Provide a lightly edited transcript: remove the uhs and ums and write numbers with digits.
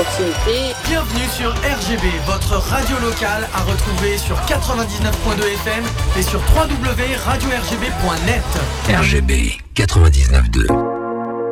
proximité. Bienvenue sur RGB, votre radio locale à retrouver sur 99.2 FM et sur www.radio-rgb.net. RGB 99.2.